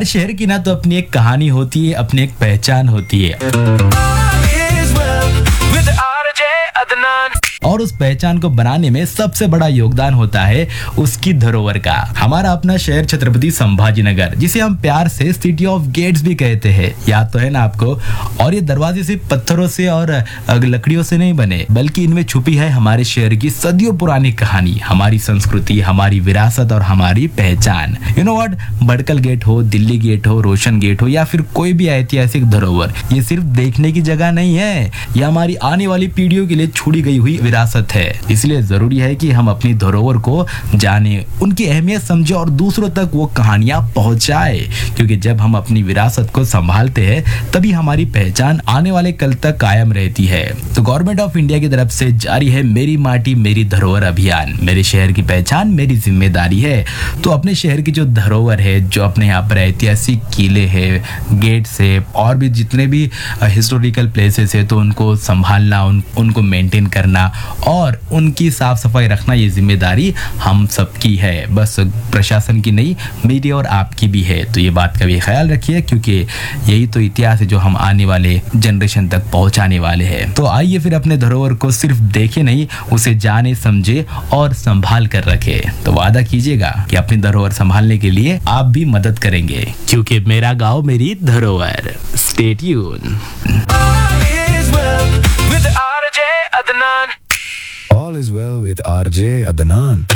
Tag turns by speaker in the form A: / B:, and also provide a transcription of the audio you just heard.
A: शहर की ना तो अपनी एक कहानी होती है, अपनी एक पहचान होती है और उस पहचान को बनाने में सबसे बड़ा योगदान होता है उसकी धरोहर का। हमारा अपना शहर छत्रपति संभाजी नगर, जिसे हम प्यार से सिटी ऑफ गेट्स भी कहते हैं, याद तो है ना आपको। और ये दरवाजे सिर्फ पत्थरों से और लकड़ियों से नहीं बने, बल्कि इनमें छुपी है हमारे शहर की सदियों पुरानी कहानी, हमारी संस्कृति, हमारी विरासत और हमारी पहचान। You know what, Badkal gate हो, दिल्ली गेट हो, रोशन गेट हो या फिर कोई भी ऐतिहासिक धरोहर, ये सिर्फ देखने की जगह नहीं है, ये हमारी आने वाली पीढ़ियों के लिए छोड़ी गई हुई विरासत है। इसलिए जरूरी है कि हम अपनी धरोहर को जाने, उनकी अहमियत समझे और दूसरों तक वो कहानियां पहुंचाए, क्योंकि जब हम अपनी विरासत को संभालते हैं तभी हमारी पहचान आने वाले कल तक कायम रहती है। तो गवर्नमेंट ऑफ इंडिया की तरफ से जारी है मेरी माटी मेरी धरोहर अभियान। मेरे शहर की पहचान मेरी जिम्मेदारी है। तो अपने शहर की जो धरोहर है, जो अपने यहाँ पर ऐतिहासिक किले है, गेट्स है और भी जितने भी हिस्टोरिकल प्लेसेस है, तो उनको संभालना, उनको मेंटेन करना और उनकी साफ सफाई रखना, ये जिम्मेदारी हम सबकी है, बस प्रशासन की नहीं, मेरी और आपकी भी है। तो ये बात का भी ख्याल रखिए, क्योंकि यही तो इतिहास है जो हम आने वाले जनरेशन तक पहुंचाने वाले हैं। तो आइए फिर अपने धरोहर को सिर्फ देखे नहीं, उसे जाने, समझे और संभाल कर रखे। तो वादा कीजिएगा कि अपनी धरोहर संभालने के लिए आप भी मदद करेंगे, क्योंकि मेरा गाँव मेरी धरोहर। Stay tune.
B: All is well with RJ Adnan.